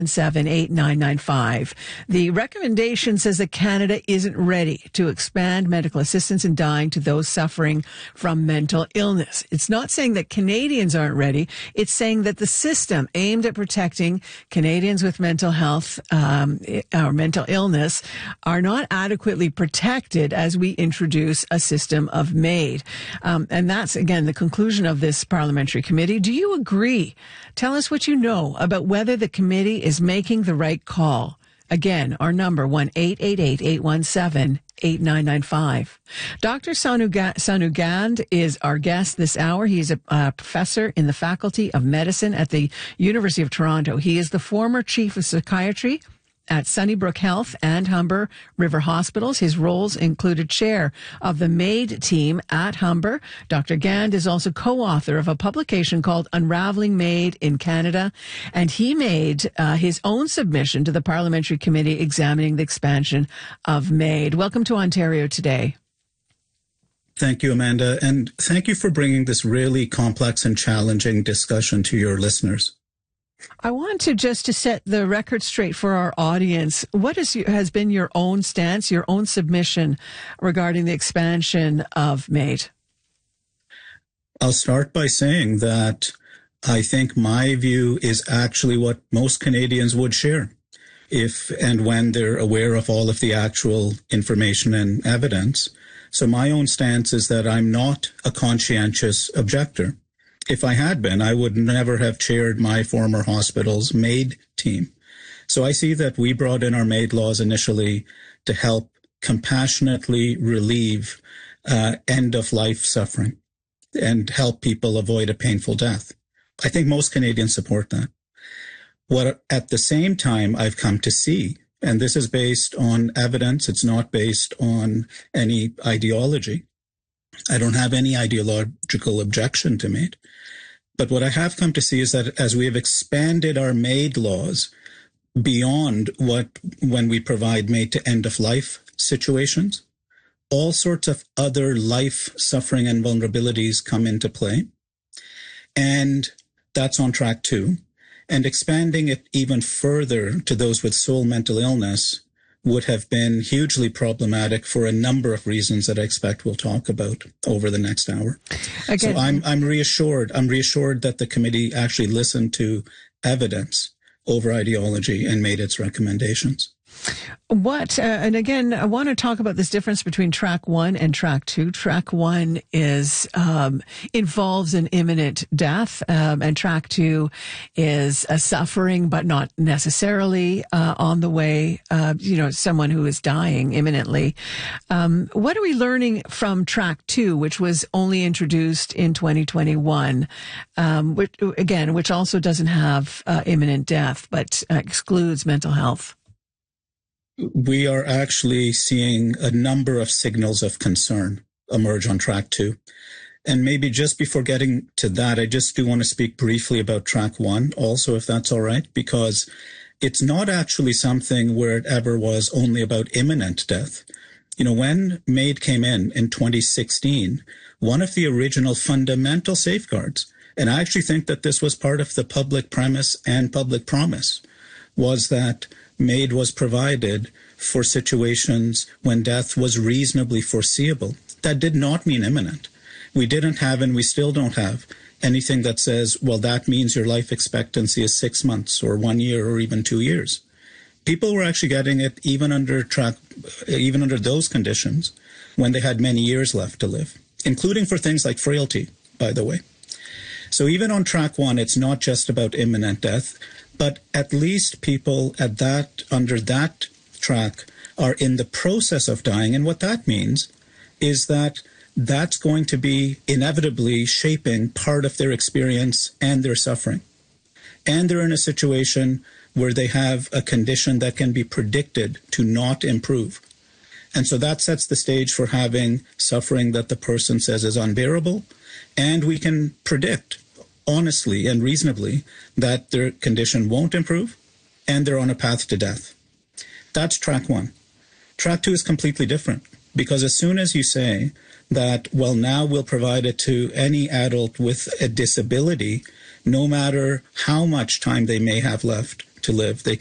78995. The recommendation says that Canada isn't ready to expand medical assistance in dying to those suffering from mental illness. It's not saying that Canadians aren't ready. It's saying that the system aimed at protecting Canadians with mental health or mental illness are not adequately protected as we introduce a system of MAID. And that's, again, the conclusion of this parliamentary committee. Do you agree? Tell us what you know about whether the committee is making the right call. Again, our number, 1-888-817-8995. Dr. Sanu Gand is our guest this hour. He's a professor in the Faculty of Medicine at the University of Toronto. He is the former chief of psychiatry at Sunnybrook Health and Humber River Hospitals. His roles included chair of the MAID team at Humber. Dr. Gand is also co-author of a publication called Unraveling MAID in Canada, and he made his own submission to the parliamentary committee examining the expansion of MAID. Welcome to Ontario Today. Thank you, Amanda, and thank you for bringing this really complex and challenging discussion to your listeners. I want to set the record straight for our audience. What has been your own stance, your own submission regarding the expansion of MAID? I'll start by saying that I think my view is actually what most Canadians would share if and when they're aware of all of the actual information and evidence. So my own stance is that I'm not a conscientious objector. If I had been, I would never have chaired my former hospital's MAID team. So I see that we brought in our MAID laws initially to help compassionately relieve end-of-life suffering and help people avoid a painful death. I think most Canadians support that. What at the same time I've come to see, and this is based on evidence, it's not based on any ideology. I don't have any ideological objection to MAID. But what I have come to see is that as we have expanded our MAID laws beyond when we provide MAID to end-of-life situations, all sorts of other life suffering and vulnerabilities come into play. And that's on track too. And expanding it even further to those with sole mental illness would have been hugely problematic for a number of reasons that I expect we'll talk about over the next hour. Okay. So I'm reassured. I'm reassured that the committee actually listened to evidence over ideology and made its recommendations. And again, I want to talk about this difference between track 1 and track 2. Track 1 is, involves an imminent death, and track 2 is a suffering, but not necessarily, on the way, someone who is dying imminently. What are we learning from track 2, which was only introduced in 2021, which also doesn't have, imminent death, but excludes mental health? We are actually seeing a number of signals of concern emerge on track 2. And maybe just before getting to that, I just do want to speak briefly about track 1 also, if that's all right, because it's not actually something where it ever was only about imminent death. You know, when MAID came in 2016, one of the original fundamental safeguards, and I actually think that this was part of the public premise and public promise, was that MAID was provided for situations when death was reasonably foreseeable. That did not mean imminent. We didn't have, and we still don't have, anything that says, well, that means your life expectancy is 6 months or 1 year or even 2 years. People were actually getting it even under those conditions when they had many years left to live, including for things like frailty, by the way. So even on track 1, it's not just about imminent death, but at least people under that track are in the process of dying. And what that means is that that's going to be inevitably shaping part of their experience and their suffering. And they're in a situation where they have a condition that can be predicted to not improve. And so that sets the stage for having suffering that the person says is unbearable. And we can predict honestly and reasonably that their condition won't improve and they're on a path to death. That's track 1. Track 2 is completely different, because as soon as you say that, well, now we'll provide it to any adult with a disability, no matter how much time they may have left, to live. They